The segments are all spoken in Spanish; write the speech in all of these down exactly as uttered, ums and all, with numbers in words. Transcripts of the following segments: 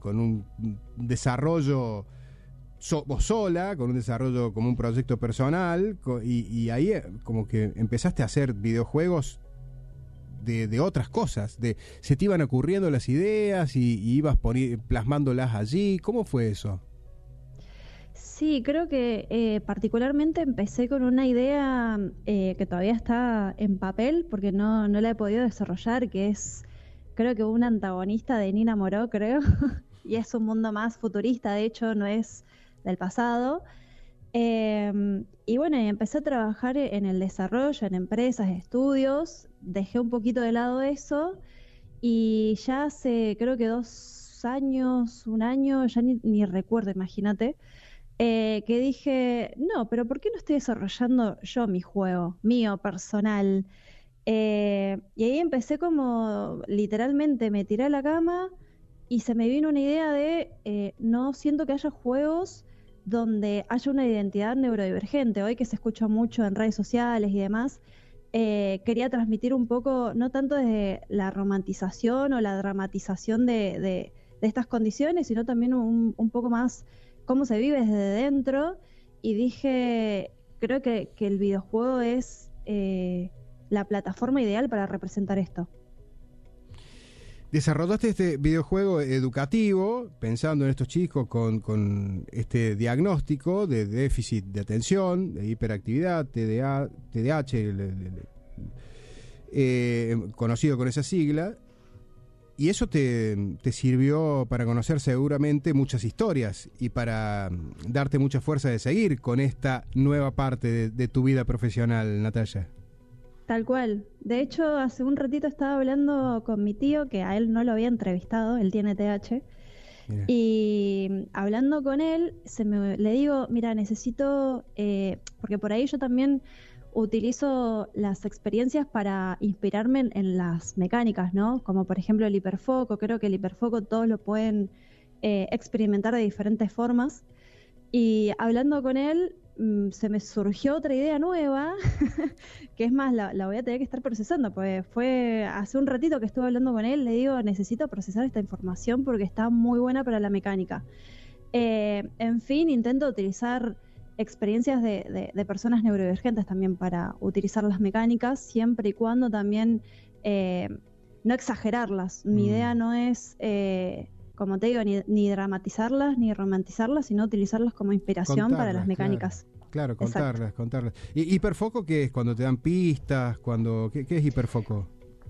con un desarrollo so, vos sola, con un desarrollo como un proyecto personal, y, y ahí como que empezaste a hacer videojuegos de, de otras cosas, de se te iban ocurriendo las ideas y, y ibas poni- plasmándolas allí. ¿Cómo fue eso? Sí, creo que eh, particularmente empecé con una idea eh, que todavía está en papel porque no, no la he podido desarrollar, que es, creo que un antagonista de Nina Moró, creo, y es un mundo más futurista, de hecho no es del pasado. Eh, y bueno, y empecé a trabajar en el desarrollo, en empresas, estudios, dejé un poquito de lado eso y ya hace creo que dos años, un año, ya ni, ni recuerdo, imagínate. Eh, que dije, no, pero ¿por qué no estoy desarrollando yo mi juego, mío, personal? Eh, y ahí empecé como, literalmente, me tiré a la cama y se me vino una idea de, eh, no siento que haya juegos donde haya una identidad neurodivergente. Hoy que se escucha mucho en redes sociales y demás, eh, quería transmitir un poco, no tanto desde la romantización o la dramatización de, de, de estas condiciones, sino también un, un poco más cómo se vive desde dentro, y dije, creo que, que el videojuego es eh, la plataforma ideal para representar esto. Desarrollaste este videojuego educativo pensando en estos chicos con, con este diagnóstico de déficit de atención, de hiperactividad, T D A, T D A H, el, el, el, eh, conocido con esa sigla. Y eso te, te sirvió para conocer seguramente muchas historias y para darte mucha fuerza de seguir con esta nueva parte de, de tu vida profesional, Natalia. Tal cual. De hecho, hace un ratito estaba hablando con mi tío, que a él no lo había entrevistado, él tiene T D A H. Mira. Y hablando con él, se me, le digo, mira, necesito, eh, porque por ahí yo también utilizo las experiencias para inspirarme en, en las mecánicas, ¿no? Como por ejemplo el hiperfoco. Creo que el hiperfoco todos lo pueden eh, experimentar de diferentes formas. Y hablando con él, mmm, se me surgió otra idea nueva, que es más, la, la voy a tener que estar procesando, pues fue hace un ratito que estuve hablando con él, le digo, necesito procesar esta información porque está muy buena para la mecánica. Eh, en fin, intento utilizar experiencias de, de, de personas neurodivergentes también para utilizar las mecánicas, siempre y cuando también eh, no exagerarlas. Mi mm. idea no es, eh, como te digo, ni, ni dramatizarlas ni romantizarlas, sino utilizarlas como inspiración contarlas, para las mecánicas. Claro, claro contarlas, Exacto. contarlas. ¿Y hiperfoco qué es? ¿Cuando te dan pistas? Cuando ¿Qué, qué es hiperfoco?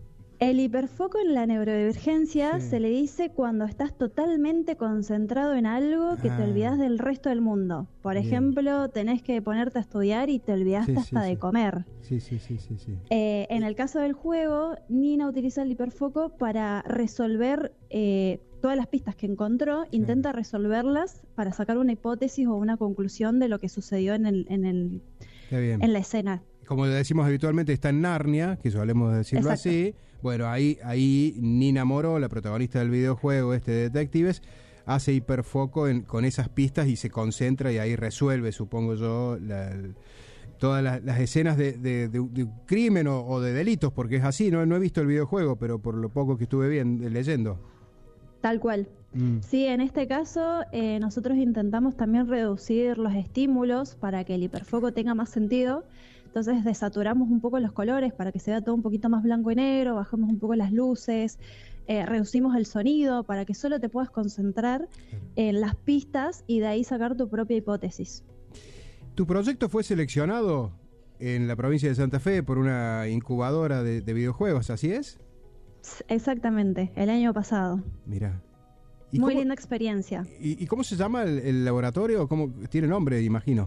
El hiperfoco en la neurodivergencia sí. se le dice cuando estás totalmente concentrado en algo que ah. te olvidas del resto del mundo. Por Bien. ejemplo, tenés que ponerte a estudiar y te olvidaste sí, hasta sí, de sí. comer. Sí, sí, sí, sí, sí. Eh, en el caso del juego, Nina utiliza el hiperfoco para resolver eh, todas las pistas que encontró, sí. intenta resolverlas para sacar una hipótesis o una conclusión de lo que sucedió en el, en el, en la escena. Como decimos habitualmente, está en Narnia, que solemos decirlo Exacto. así. Bueno, ahí, ahí Nina Moró, la protagonista del videojuego este de Detectives, hace hiperfoco en, con esas pistas y se concentra y ahí resuelve, supongo yo, la, todas las, las escenas de, de, de, de crimen o, o de delitos, porque es así, ¿no? No he visto el videojuego, pero por lo poco que estuve bien leyendo. Tal cual. Mm. Sí, en este caso eh, nosotros intentamos también reducir los estímulos para que el hiperfoco tenga más sentido. Entonces desaturamos un poco los colores para que se vea todo un poquito más blanco y negro, bajamos un poco las luces, eh, reducimos el sonido para que solo te puedas concentrar en las pistas y de ahí sacar tu propia hipótesis. ¿Tu proyecto fue seleccionado en la provincia de Santa Fe por una incubadora de, de videojuegos, así es? Exactamente, el año pasado. Mirá. Muy cómo, linda experiencia. ¿Y, y cómo se llama el, el laboratorio? ¿Cómo tiene nombre, imagino?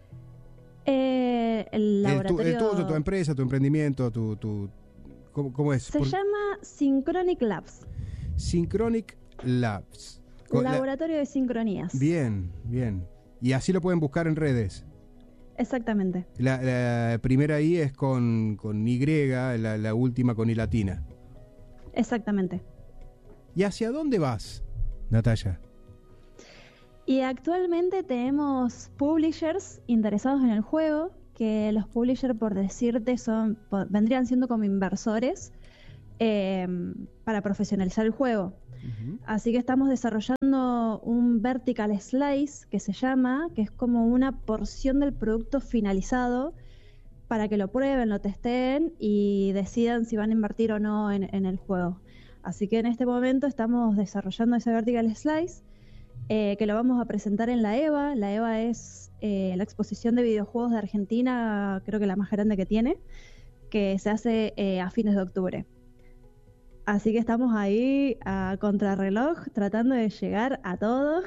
Eh, el laboratorio... El, tu, el tuyo, tu empresa, tu emprendimiento, tu... tu ¿cómo, ¿Cómo es? Se Por... llama Synchronic Labs. Synchronic Labs. Laboratorio la... de sincronías. Bien, bien. Y así lo pueden buscar en redes. Exactamente. La, la primera I es con, con Y, la, la última con I latina. Exactamente. ¿Y hacia dónde vas, Natalia? Y actualmente tenemos publishers interesados en el juego, que los publishers, por decirte, son vendrían siendo como inversores eh, para profesionalizar el juego. Uh-huh. Así que estamos desarrollando un vertical slice, que se llama, que es como una porción del producto finalizado para que lo prueben, lo testeen y decidan si van a invertir o no en, en el juego. Así que en este momento estamos desarrollando ese vertical slice, eh, que lo vamos a presentar en la EVA. La EVA es eh, la exposición de videojuegos de Argentina, creo que la más grande que tiene, que se hace eh, a fines de octubre. Así que estamos ahí a contrarreloj, tratando de llegar a todo.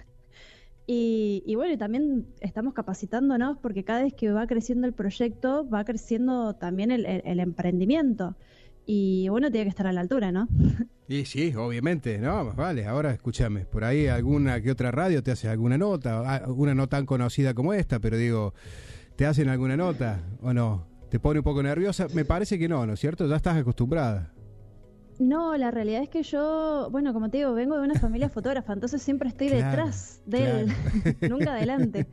y, y bueno, y también estamos capacitándonos, porque cada vez que va creciendo el proyecto, va creciendo también el, el, el emprendimiento. Y bueno, tiene que estar a la altura, ¿no? Y sí, obviamente, no, vale. Ahora escúchame, por ahí alguna que otra radio te hace alguna nota, una no tan conocida como esta, pero digo, ¿te hacen alguna nota o no? ¿Te pone un poco nerviosa? Me parece que no, ¿no es cierto? Ya estás acostumbrada. No, la realidad es que yo, bueno, como te digo, vengo de una familia fotógrafa, entonces siempre estoy claro, detrás de claro. él, nunca adelante.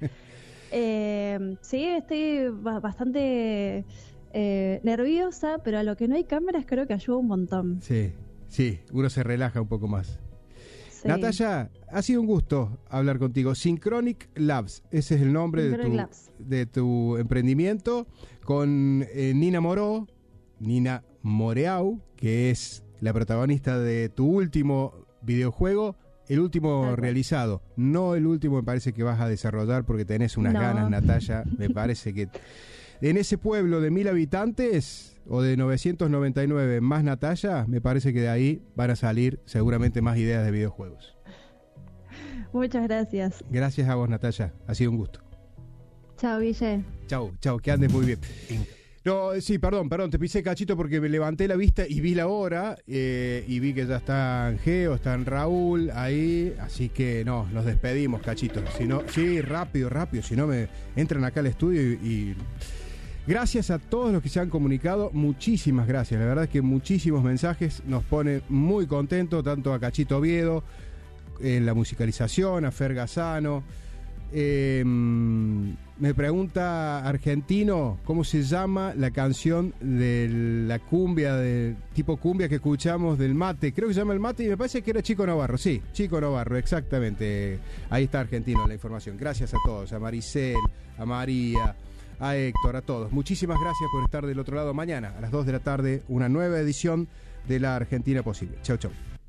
Eh, sí, estoy bastante eh, nerviosa, pero a lo que no hay cámaras creo que ayuda un montón. Sí, sí, uno se relaja un poco más. Sí. Natalia, ha sido un gusto hablar contigo. Synchronic Labs, ese es el nombre de tu, de tu emprendimiento, con eh, Nina Moró, Nina Moreau, que es la protagonista de tu último videojuego, el último claro. realizado, no el último me parece que vas a desarrollar porque tenés unas no. ganas, Natalia, me parece que en ese pueblo de mil habitantes o de novecientos noventa y nueve más Natalia, me parece que de ahí van a salir seguramente más ideas de videojuegos. Muchas gracias. Gracias a vos, Natalia, ha sido un gusto. Chao, Guille. Chao, chao, que andes muy bien. No, sí, perdón, perdón, te pisé cachito porque me levanté la vista y vi la hora eh, y vi que ya está Geo, está Raúl ahí, así que no, nos despedimos, cachito. Si no, sí, rápido, rápido, si no me entran acá al estudio y, y gracias a todos los que se han comunicado, muchísimas gracias, la verdad es que muchísimos mensajes, nos pone muy contentos, tanto a Cachito Oviedo, en la musicalización, a Fer Gazzano. Eh, me pregunta Argentino cómo se llama la canción de la cumbia, de tipo cumbia que escuchamos del Mate. Creo que se llama El Mate y me parece que era Chico Novarro. Sí, Chico Novarro, exactamente. Ahí está Argentino la información. Gracias a todos, a Maricel, a María, a Héctor, a todos. Muchísimas gracias por estar del otro lado. Mañana a las dos de la tarde, una nueva edición de La Argentina Posible. Chau, chau.